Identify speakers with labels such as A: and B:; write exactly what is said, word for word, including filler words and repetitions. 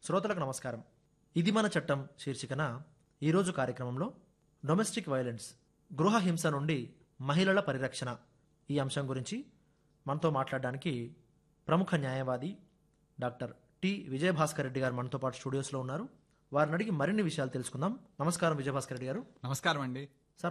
A: శ్రోతలకు నమస్కారం. ఇది మన చట్టం శీర్షికన ఈరోజు కార్యక్రమంలో డొమెస్టిక్ వైలెన్స్, గృహ హింస నుండి మహిళల పరిరక్షణ, ఈ అంశం గురించి మనతో మాట్లాడడానికి ప్రముఖ న్యాయవాది డాక్టర్ టి విజయభాస్కర్ రెడ్డి గారు మనతో పాటు స్టూడియోస్లో ఉన్నారు. వారిని అడిగి మరిన్ని విషయాలు తెలుసుకుందాం. నమస్కారం విజయభాస్కర్ రెడ్డి గారు.
B: నమస్కారం అండి.